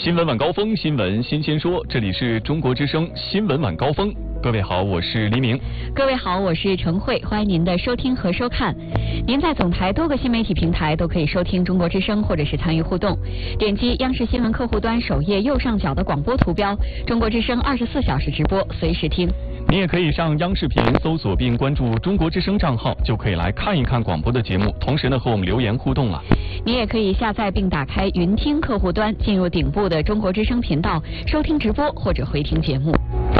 新闻晚高峰，新闻新鲜说，这里是中国之声新闻晚高峰。各位好，我是黎明。 各位好，我是程慧，欢迎您的收听和收看。您在总台多个新媒体平台都可以收听中国之声，或者是参与互动。点击央视新闻客户端首页右上角的广播图标，中国之声24小时直播，随时听。 你也可以上央视频搜索并关注中国之声账号，就可以来看一看广播的节目，同时呢和我们留言互动了。 你也可以下载并打开云听客户端，进入顶部的中国之声频道，收听直播或者回听节目。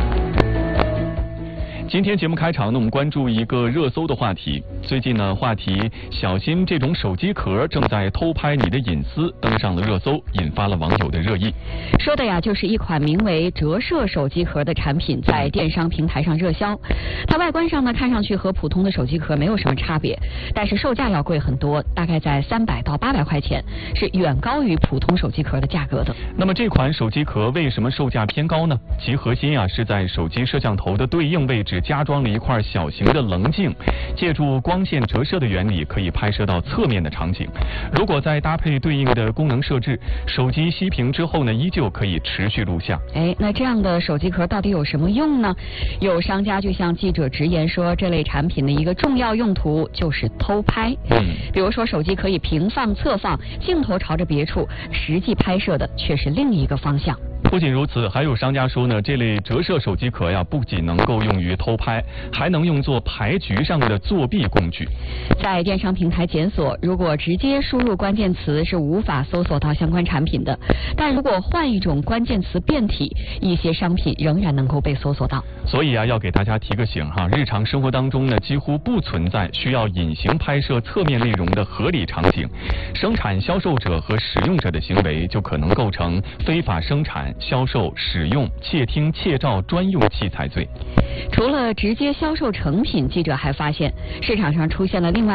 今天节目开场呢，我们关注一个热搜的话题。最近呢，话题小心这种手机壳正在偷拍你的隐私登上了热搜，引发了网友的热议。 说的呀，就是一款名为折射手机壳的产品在电商平台上热销。它外观上呢，看上去和普通的手机壳没有什么差别，但是售价要贵很多，大概在300到800块钱，是远高于普通手机壳的价格的。 那么这款手机壳为什么售价偏高呢？其核心啊是在手机摄像头的对应位置加装了一块小型的棱镜，借助光线折射的原理，可以拍摄到侧面的场景。如果再搭配对应的功能设置，手机熄屏之后呢，依旧可以持续录像。 那这样的手机壳到底有什么用呢？有商家就向记者直言说，这类产品的一个重要用途就是偷拍。比如说手机可以平放、侧放，镜头朝着别处，实际拍摄的却是另一个方向。 不仅如此，还有商家说呢，这类折射手机壳呀，不仅能够用于偷拍，还能用作牌局上的作弊工具。 在电商平台检索，如果直接输入关键词是无法搜索到相关产品的，但如果换一种关键词变体，一些商品仍然能够被搜索到。 所以啊，要给大家提个醒哈，日常生活当中呢，几乎不存在需要隐形拍摄侧面内容的合理场景，生产、销售者和使用者的行为就可能构成非法生产、销售、使用、窃听、窃照专用器材罪。 除了直接销售成品，记者还发现市场上出现了另外